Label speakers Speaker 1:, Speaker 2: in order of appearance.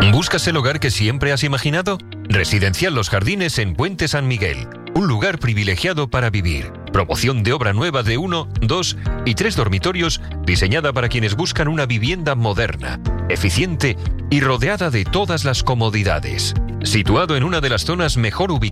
Speaker 1: ¿Buscas el hogar que siempre has imaginado? Residencial Los Jardines en Puente San Miguel. Un lugar privilegiado para vivir. Promoción de obra nueva de 1, 2 y 3 dormitorios, diseñada para quienes buscan una vivienda moderna, eficiente y rodeada de todas las comodidades. Situado en una de las zonas mejor ubicadas